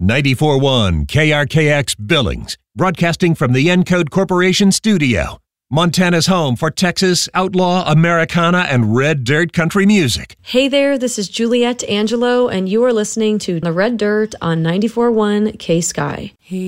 94.1 KRKX Billings, broadcasting from the Encode Corporation studio. Montana's home for Texas, outlaw, Americana, and red dirt country music. Hey there, this is Juliette Angelo, and you are listening to The Red Dirt on 94.1 K-Sky.